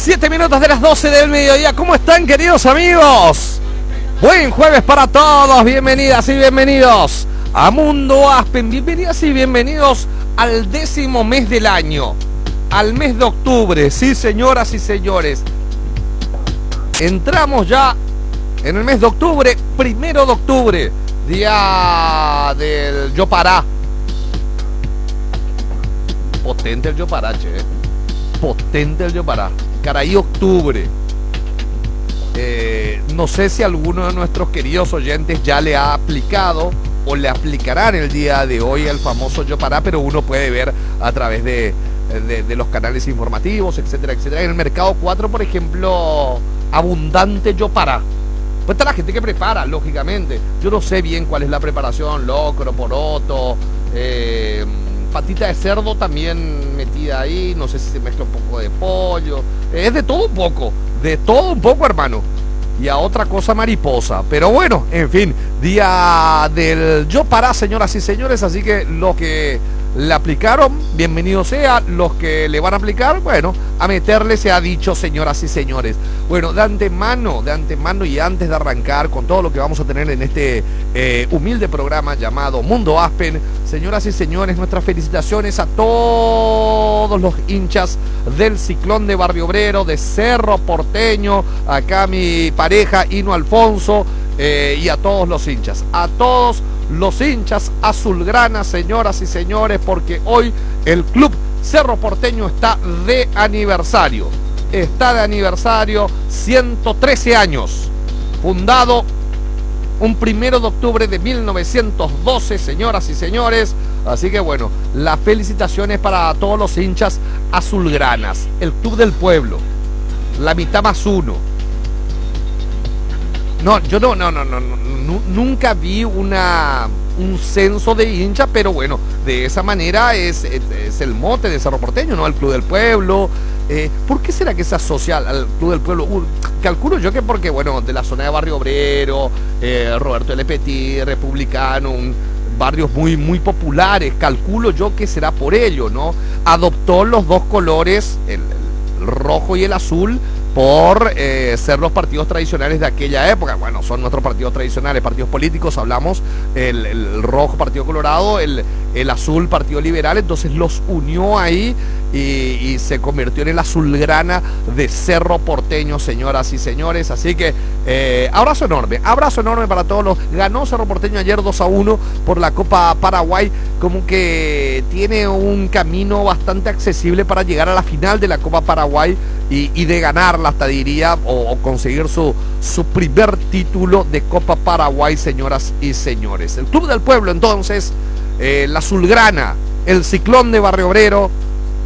7 minutos de las 12 del mediodía. ¿Cómo están, queridos amigos? Buen jueves para todos. Bienvenidas y bienvenidos a Mundo Aspen. Bienvenidas y bienvenidos al 10º mes del año, al mes de octubre. Sí, señoras y señores, entramos ya en el mes de octubre, 1 de octubre, día del Yopará. Potente el Yopará, che. Potente el Yopará. Caray, octubre. No sé si alguno de nuestros queridos oyentes ya le ha aplicado o le aplicarán el día de hoy el famoso Yopará, pero uno puede ver a través de los canales informativos, etcétera, etcétera. En el mercado 4, por ejemplo, abundante Yopará. Pues está la gente que prepara, lógicamente. Yo no sé bien cuál es la preparación, locro, poroto, patita de cerdo también metida ahí, no sé si se mezcla un poco de pollo, es de todo un poco, hermano, y a otra cosa mariposa, pero bueno, en fin, día del Yopará, señoras y señores, así que los que le aplicaron, bienvenido sea, los que le van a aplicar, bueno, a meterle se ha dicho, señoras y señores. Bueno, de antemano y antes de arrancar con todo lo que vamos a tener en este humilde programa llamado Mundo Aspen, señoras y señores, nuestras felicitaciones a todos los hinchas del Ciclón de Barrio Obrero, de Cerro Porteño, acá mi pareja Hino Alfonso, y a todos los hinchas, azulgrana, señoras y señores, porque hoy el Club Cerro Porteño está de aniversario. 113 años. Fundado un 1 de octubre de 1912, señoras y señores. Así que bueno, las felicitaciones para todos los hinchas azulgranas. El Club del Pueblo, la mitad más uno. No, yo nunca vi un censo de hinchas, pero bueno, de esa manera es el mote de Cerro Porteño, ¿no? El Club del Pueblo. ¿Por qué será que se asocia al Club del Pueblo? Calculo yo que porque, bueno, de la zona de Barrio Obrero, Roberto L. Petit, Republicano, barrios muy, muy populares, calculo yo que será por ello, ¿no? Adoptó los dos colores, el rojo y el azul, por ser los partidos tradicionales de aquella época. Bueno, son nuestros partidos tradicionales, partidos políticos, hablamos, el rojo, Partido Colorado, el azul, Partido Liberal, entonces los unió ahí y se convirtió en el azulgrana de Cerro Porteño, señoras y señores. Así que abrazo enorme para todos los. Ganó Cerro Porteño ayer 2-1 por la Copa Paraguay, como que tiene un camino bastante accesible para llegar a la final de la Copa Paraguay y de ganarla, hasta diría, o conseguir su primer título de Copa Paraguay, señoras y señores. El Club del Pueblo, entonces, la azulgrana, el Ciclón de Barrio Obrero,